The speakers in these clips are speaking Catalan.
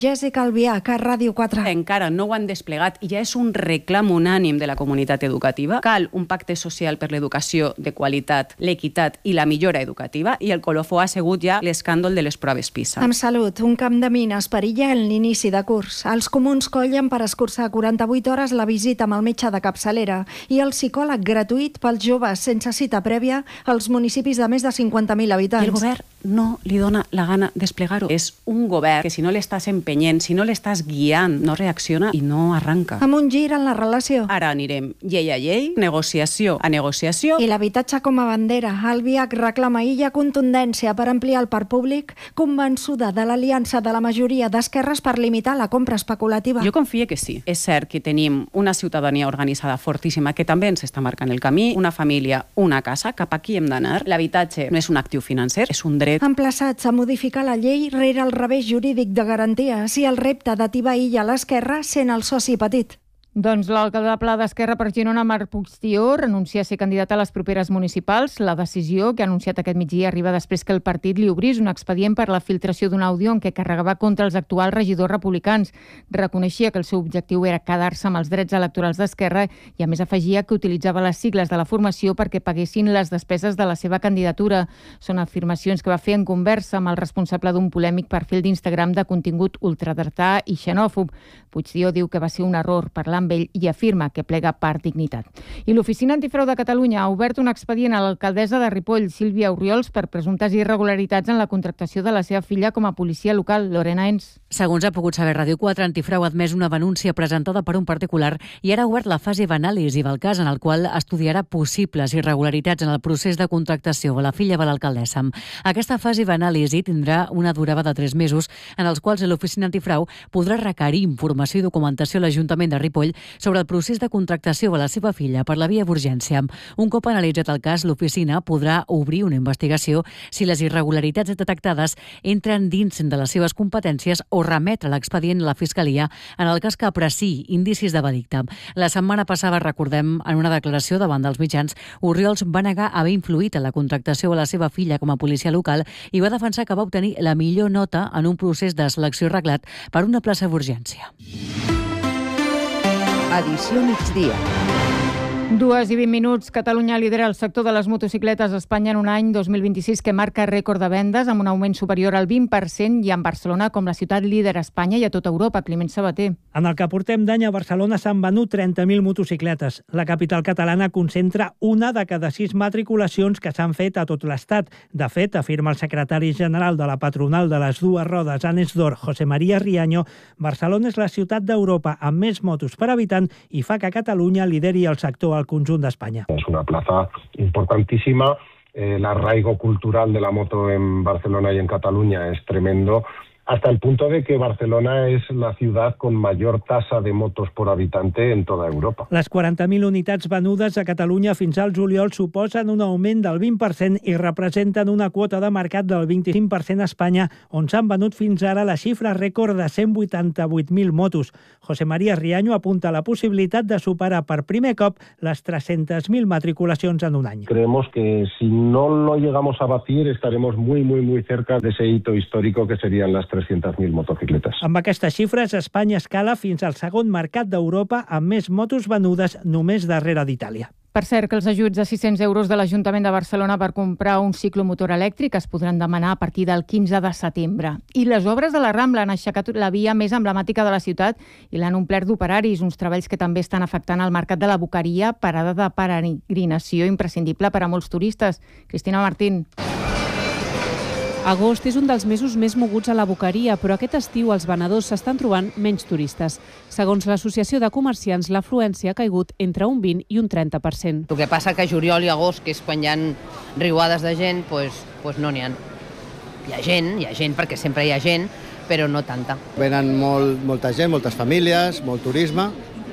Jessica Albiach, a Ràdio 4. Encara no ho han desplegat i ja és un reclam unànim de la comunitat educativa. Cal un pacte social per l'educació de qualitat, l'equitat i la millora educativa, i el colofó ha sigut ja l'escàndol de les proves PISA. Amb Salut, un camp de mines perilla en l'inici de curs. Els comuns collen per escurçar 48 hores la visita amb el metge de capçalera i el psicòleg gratuït pels joves sense cita prèvia als municipis de més de 50.000 habitants. I el govern no li dona la gana desplegar-ho. És un govern que si no l'estàs empenyent, si no l'estàs guiant, no reacciona i no arranca. Amb un gir en la relació. Ara anirem llei a llei, negociació a negociació. I l'habitatge com a bandera. Albiach reclama illa contundència per ampliar el parc públic, convençuda de l'aliança de la majoria d'esquerres per limitar la compra especulativa. Jo confio que sí. És cert que tenim una ciutadania organitzada fortíssima que també ens està marcant el camí, una família, una casa, cap aquí hem d'anar. L'habitatge no és un actiu financer, és un dret. Emplaçats a modificar la llei rere el revés jurídic de garantia, si el repte de tibar illa a l'esquerra sent el soci petit. Doncs l'alcalde Pla d'Esquerra per Girona, Marc Puigtió, renuncia a ser candidat a les properes municipals. La decisió que ha anunciat aquest migdia arriba després que el partit li obrís un expedient per la filtració d'un àudio en què carregava contra els actuals regidors republicans. Reconeixia que el seu objectiu era quedar-se amb els drets electorals d'Esquerra i a més afegia que utilitzava les sigles de la formació perquè paguessin les despeses de la seva candidatura. Són afirmacions que va fer en conversa amb el responsable d'un polèmic perfil d'Instagram de contingut ultradretà i xenòfob. Puigtió diu que va ser un error parlar amb ell i afirma que plega per dignitat. I l'Oficina Antifrau de Catalunya ha obert un expedient a l'alcaldessa de Ripoll, Sílvia Orriols, per presumptes irregularitats en la contractació de la seva filla com a policia local, Lorena Ens. Segons ha pogut saber Ràdio 4, Antifrau ha admès una denúncia presentada per un particular i ara ha obert la fase d'anàlisi del cas en el qual estudiarà possibles irregularitats en el procés de contractació de la filla de l'alcaldessa. Aquesta fase d'anàlisi tindrà una durada de 3 mesos en els quals l'Oficina Antifrau podrà requerir informació i documentació a l'Ajuntament de Ripoll sobre el procés de contractació de la seva filla per la via d'urgència. Un cop analitzat el cas, l'oficina podrà obrir una investigació si les irregularitats detectades entren dins de les seves competències o remetre l'expedient a la Fiscalia en el cas que apreciï indicis de delicte. La setmana passada, recordem, en una declaració davant dels mitjans, Orriols va negar haver influït en la contractació de la seva filla com a policia local i va defensar que va obtenir la millor nota en un procés de selecció reglat per una plaça d'urgència. Edició migdia. 2:20. Catalunya lidera el sector de les motocicletes a Espanya en un any 2026 que marca rècord de vendes amb un augment superior al 20% i amb Barcelona com la ciutat líder a Espanya i a tota Europa. Climent Sabater. En el que portem d'any a Barcelona s'han venut 30.000 motocicletes. La capital catalana concentra una de cada 6 matriculacions que s'han fet a tot l'Estat. De fet, afirma el secretari general de la patronal de les dues rodes Anes d'Or, José María Riaño, Barcelona és la ciutat d'Europa amb més motos per habitant i fa que Catalunya lideri el sector al conjunt d'Espanya. Es una plaza importantísima. El arraigo cultural de la moto en Barcelona y en Cataluña es tremendo, hasta el punto de que Barcelona es la ciudad con mayor tasa de motos por habitante en toda Europa. Les 40.000 unitats venudes a Catalunya fins al juliol suposen un augment del 20% i representen una quota de mercat del 25% a Espanya, on s'han venut fins ara la xifra rècord de 188.000 motos. José María Riaño apunta a la possibilitat de superar per primer cop les 300.000 matriculacions en un any. Creemos que si no lo llegamos a batir, estaremos muy cerca de ese hito histórico que serían las 300.000 motocicletes. Amb aquestes xifres, Espanya escala fins al segon mercat d'Europa amb més motos venudes només darrere d'Itàlia. Per cert, que els ajuts de 600 euros de l'Ajuntament de Barcelona per comprar un ciclomotor elèctric es podran demanar a partir del 15 de setembre. I les obres de la Rambla han aixecat la via més emblemàtica de la ciutat i l'han omplert d'operaris, uns treballs que també estan afectant el mercat de la Boqueria, parada de peregrinació imprescindible per a molts turistes. Cristina Martín. Agost és un dels mesos més moguts a la Boqueria, però aquest estiu els venedors s'estan trobant menys turistes. Segons l'Associació de Comerciants, l'afluència ha caigut entre un 20 i un 30%. El que passa que juliol i agost, que és quan hi ha riuades de gent, pues no n'hi ha. Hi ha gent perquè sempre hi ha gent, però no tanta. Venen molta gent, moltes famílies, molt turisme,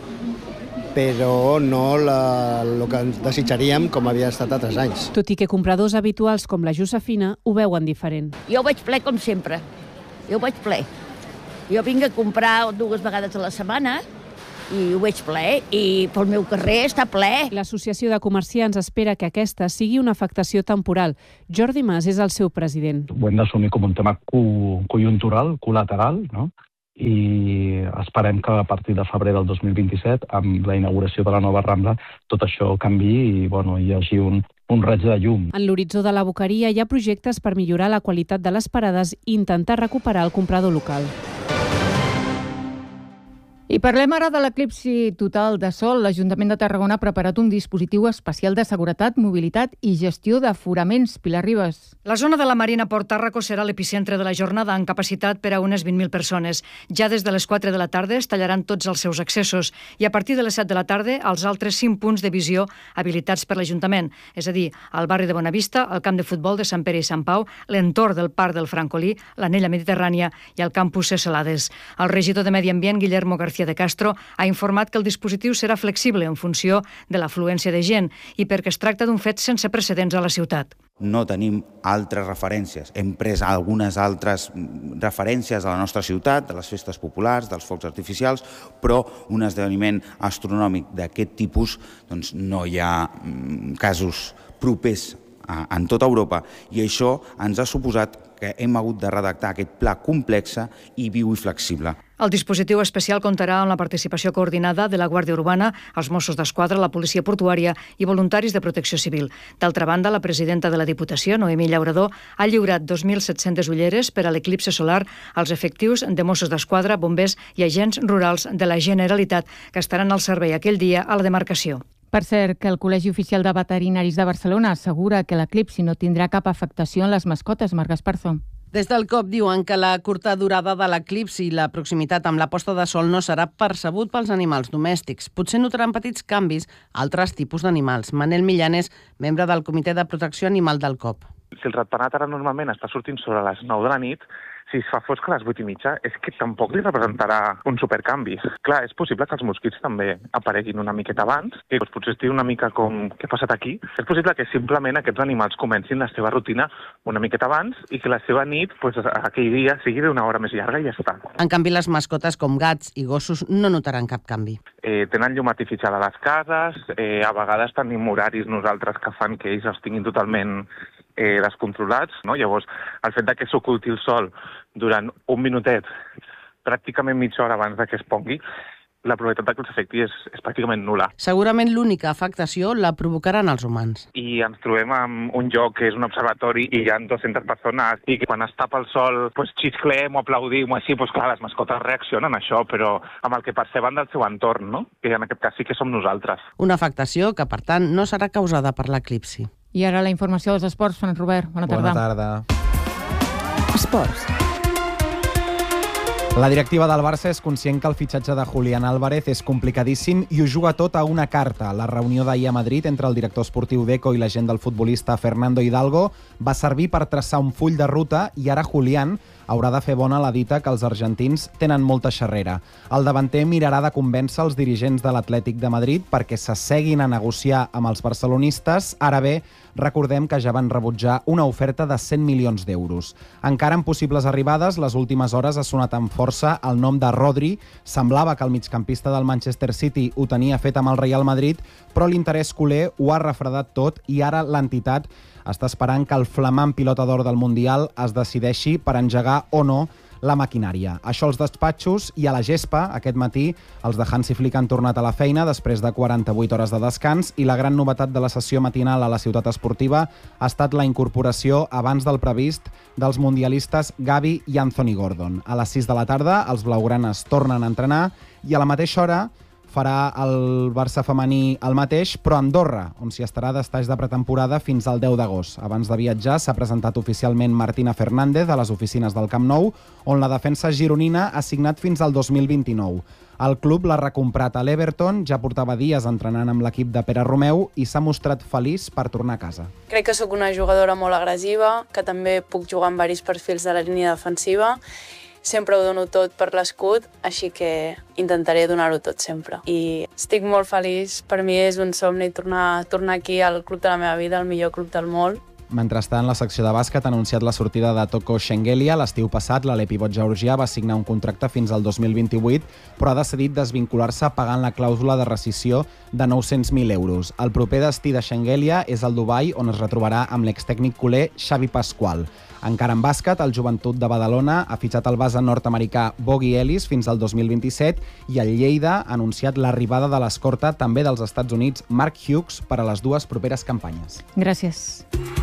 però no el que ens desitjaríem com havia estat altres anys. Tot i que compradors habituals com la Josefina ho veuen diferent. Jo ho veig ple com sempre. Jo vinc a comprar 2 vegades a la setmana i ho veig ple, i pel meu carrer està ple. L'Associació de Comerciants espera que aquesta sigui una afectació temporal. Jordi Mas és el seu president. Ho hem d'assumir com un tema conjuntural, col·lateral, no? i esperem que a partir de febrer del 2027, amb la inauguració de la nova Rambla, tot això canviï i hi hagi un raig de llum. En l'horitzó de la Boqueria hi ha projectes per millorar la qualitat de les parades i intentar recuperar el comprador local. I parlem ara de l'eclipsi total de sol. L'Ajuntament de Tarragona ha preparat un dispositiu especial de seguretat, mobilitat i gestió d'aforaments. Pilar Ribas. La zona de la Marina Port Tàrraco serà l'epicentre de la jornada amb capacitat per a unes 20.000 persones. Ja des de les 4 de la tarda es tallaran tots els seus accessos i a partir de les 7 de la tarda els altres 5 punts de visió habilitats per l'Ajuntament, és a dir, el barri de Bonavista, el camp de futbol de Sant Pere i Sant Pau, l'entorn del Parc del Francolí, l'Anella Mediterrània i el campus Celades. El regidor de Medi Ambient, Guillermo García de Castro, ha informat que el dispositiu serà flexible en funció de l'afluència de gent i perquè es tracta d'un fet sense precedents a la ciutat. No tenim altres referències. Hem pres algunes altres referències a la nostra ciutat, de les festes populars, dels focs artificials, però un esdeveniment astronòmic d'aquest tipus no hi ha casos propers en tota Europa i això ens ha suposat que hem hagut de redactar aquest pla complex i viu i flexible. El dispositiu especial comptarà amb la participació coordinada de la Guàrdia Urbana, els Mossos d'Esquadra, la Policia Portuària i voluntaris de Protecció Civil. D'altra banda, la presidenta de la Diputació, Noemí Llaurador, ha lliurat 2.700 ulleres per a l'eclipse solar als efectius de Mossos d'Esquadra, bombers i agents rurals de la Generalitat que estaran al servei aquell dia a la demarcació. Per cert, que el Col·legi Oficial de Veterinaris de Barcelona assegura que l'eclipsi no tindrà cap afectació en les mascotes. Marc Esparzo. Des del COP diuen que la curta durada de l'eclipsi i la proximitat amb la posta de sol no serà percebut pels animals domèstics. Potser notaran petits canvis a altres tipus d'animals. Manel Millanes, membre del Comitè de Protecció Animal del COP. Si el ratpenat ara normalment està sortint sobre les 9 de la nit, si es fa fosc a les 8:30, és que tampoc li representarà un supercanvi. Clar, és possible que els mosquits també apareguin una miqueta abans, que potser estigui una mica com què ha passat aquí. És possible que simplement aquests animals comencin la seva rutina una miqueta abans i que la seva nit, aquell dia, sigui d'una hora més llarga i ja està. En canvi, les mascotes com gats i gossos no notaran cap canvi. Tenen llum artificial a les cases, a vegades tenim horaris nosaltres que fan que ells els tinguin totalment descontrolats, no? Llavors, el fet que s'oculti el sol durant un minutet, pràcticament mitja hora abans que es pongui, la probabilitat que els afecti és pràcticament nul·la. Segurament l'única afectació la provocaran els humans. I ens trobem en un lloc que és un observatori i hi ha 200 persones i quan es tapa el sol xisclem o aplaudim o així, clar, les mascotes reaccionen a això, però amb el que perceben del seu entorn, no? Que en aquest cas sí que som nosaltres. Una afectació que, per tant, no serà causada per l'eclipsi. I ara la informació dels esports, Ferran Robert. Bona tarda. Bona tarda. Esports. La directiva del Barça és conscient que el fitxatge de Julián Álvarez és complicadíssim i ho juga tot a una carta. La reunió d'ahir a Madrid entre el director esportiu d'Eco i l'agent del futbolista Fernando Hidalgo va servir per traçar un full de ruta i ara Julián haurà de fer bona la dita que els argentins tenen molta xerrera. El davanter mirarà de convèncer els dirigents de l'Atlètic de Madrid perquè s'asseguin a negociar amb els barcelonistes. Ara bé, recordem que ja van rebutjar una oferta de 100 milions d'euros. Encara en possibles arribades, les últimes hores ha sonat amb força el nom de Rodri. Semblava que el migcampista del Manchester City ho tenia fet amb el Real Madrid, però l'interès culer ho ha refredat tot i ara l'entitat està esperant que el flamant pilota d'or del Mundial es decideixi per engegar o no la maquinària. Això als despatxos i a la gespa. Aquest matí els de Hansi Flick han tornat a la feina després de 48 hores de descans i la gran novetat de la sessió matinal a la ciutat esportiva ha estat la incorporació abans del previst dels mundialistes Gavi i Anthony Gordon. A les 6 de la tarda els blaugranes tornen a entrenar i a la mateixa hora farà el Barça femení el mateix, però a Andorra, on s'hi estarà d'estaix de pretemporada fins al 10 d'agost. Abans de viatjar s'ha presentat oficialment Martina Fernández a les oficines del Camp Nou, on la defensa gironina ha signat fins al 2029. El club l'ha recomprat a l'Everton, ja portava dies entrenant amb l'equip de Pere Romeu i s'ha mostrat feliç per tornar a casa. Crec que sóc una jugadora molt agressiva, que també puc jugar amb diversos perfils de la línia defensiva. Sempre ho dono tot per l'escut, així que intentaré donar-ho tot sempre. I estic molt feliç, per mi és un somni tornar aquí al club de la meva vida, el millor club del món, Mentrestant, la secció de bàsquet ha anunciat la sortida de Toko Shengelia. L'estiu passat, l'Alepivot georgià va signar un contracte fins al 2028, però ha decidit desvincular-se pagant la clàusula de rescissió de 900.000 euros. El proper destí de Shengelia és el Dubai, on es retrobarà amb l'extècnic culer Xavi Pasqual. Encara en bàsquet, el Joventut de Badalona ha fitxat el base nord-americà Bogie Ellis fins al 2027 i el Lleida ha anunciat l'arribada de l'escorta també dels Estats Units, Mark Hughes, per a les dues properes campanyes. Gràcies.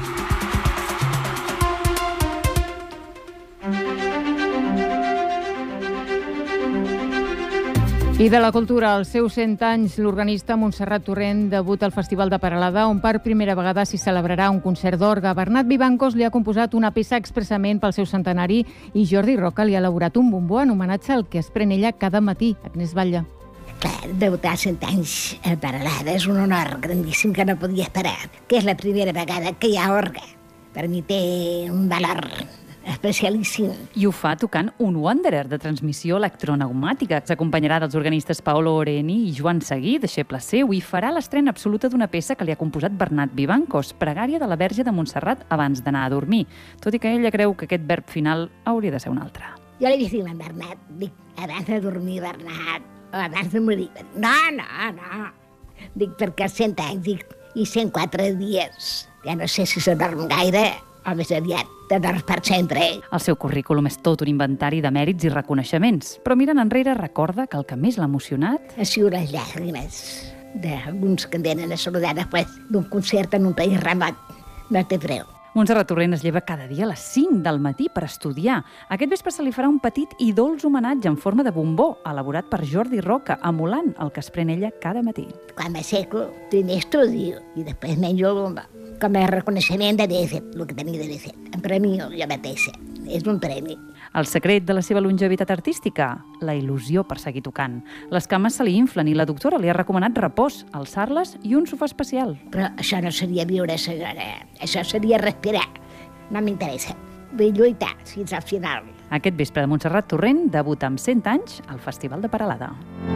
I de la cultura, als seus 100 anys, l'organista Montserrat Torrent debuta al Festival de Peralada, on per primera vegada s'hi celebrarà un concert d'orgue. Bernat Vivancos li ha composat una peça expressament pel seu centenari i Jordi Roca li ha elaborat un bombó en homenatge al que es pren ella cada matí. Agnès Batlle. Clar, debutar 100 anys a Peralada és un honor grandíssim que no podia esperar, que és la primera vegada que hi ha orgue. Per mi té un valor especialíssim. I ho fa tocant un Wanderer de transmissió electroneumàtica. S'acompanyarà dels organistes Paolo Oreni i Joan Seguí, deixeble seu, i farà l'estrena absoluta d'una peça que li ha composat Bernat Vivancos, Pregària de la Verge de Montserrat abans d'anar a dormir, tot i que ella creu que aquest verb final hauria de ser un altre. Jo li dic a Bernat, dic, abans de dormir, Bernat, o abans de morir. No. Dic, perquè 100 anys, dic, i 104 dies. Ja no sé si se dorm gaire, o més aviat, de dorm per sempre. El seu currículum és tot un inventari de mèrits i reconeixements, però mirant enrere recorda que el que més l'ha emocionat ha sigut les llàgrimes d'alguns que em venen a saludar després d'un concert en un país remot. No té preu. Montserrat Torrent es lleva cada dia a les 5 del matí per estudiar. Aquest vespre se li farà un petit i dolç homenatge en forma de bombó, elaborat per Jordi Roca, emulant el que es pren ella cada matí. Quan m'asseco, primer estudio i després menjo el bombó. Com a reconeixement d'haver fet el que tenia d'haver fet. Em premio jo mateixa. És un premi. El secret de la seva longevitat artística? La il·lusió per seguir tocant. Les cames se li inflen i la doctora li ha recomanat repòs, alçar-les i un sofà especial. Però això no seria viure, senyora. Això seria respirar. No m'interessa. Vull lluitar fins al final. Aquest vespre de Montserrat Torrent debuta amb 100 anys al Festival de Peralada.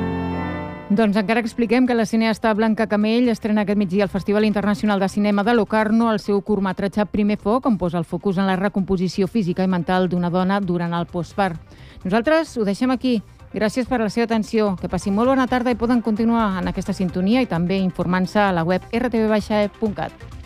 Doncs encara expliquem que la cineasta Blanca Camell estrena aquest migdia al Festival Internacional de Cinema de Locarno el seu curtmetratge Primer foc, on posa el focus en la recomposició física i mental d'una dona durant el postpart. Nosaltres ho deixem aquí. Gràcies per la seva atenció. Que passin molt bona tarda i poden continuar en aquesta sintonia i també informant-se a la web rtv-e.cat.